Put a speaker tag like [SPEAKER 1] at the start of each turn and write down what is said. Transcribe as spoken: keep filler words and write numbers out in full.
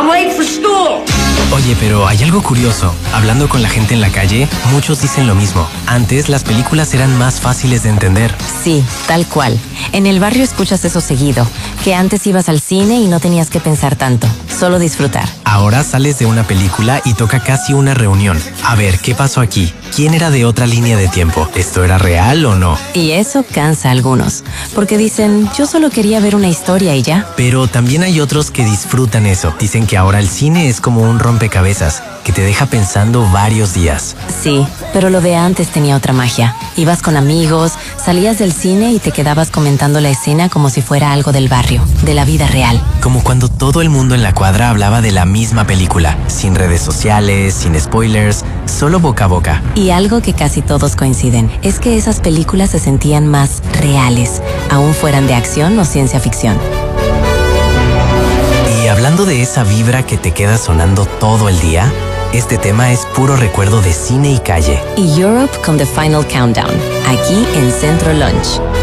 [SPEAKER 1] I'm late for school.
[SPEAKER 2] Oye, pero hay algo curioso. Hablando con la gente en la calle, muchos dicen lo mismo. Antes, las películas eran más fáciles de entender.
[SPEAKER 3] Sí, tal cual. En el barrio escuchas eso seguido, que antes ibas al cine y no tenías que pensar tanto, solo disfrutar.
[SPEAKER 2] Ahora sales de una película y toca casi una reunión. A ver, ¿qué pasó aquí? ¿Quién era de otra línea de tiempo? ¿Esto era real o no?
[SPEAKER 3] Y eso cansa a algunos, porque dicen, yo solo quería ver una historia y ya.
[SPEAKER 2] Pero también hay otros que disfrutan eso. Dicen que ahora el cine es como un rompecabezas, que te deja pensando varios días.
[SPEAKER 3] Sí, pero lo de antes tenía otra magia. Ibas con amigos, salías del cine y te quedabas comentando la escena como si fuera algo del barrio, de la vida real.
[SPEAKER 2] Como cuando todo el mundo en la cuadra hablaba de la misma película, sin redes sociales, sin spoilers, solo boca a boca.
[SPEAKER 3] Y algo que casi todos coinciden, es que esas películas se sentían más reales, aún fueran de acción o ciencia ficción.
[SPEAKER 2] Y hablando de esa vibra que te queda sonando todo el día, este tema es puro recuerdo de cine y calle.
[SPEAKER 3] Y Europe con The Final Countdown, aquí en Centro Lunch.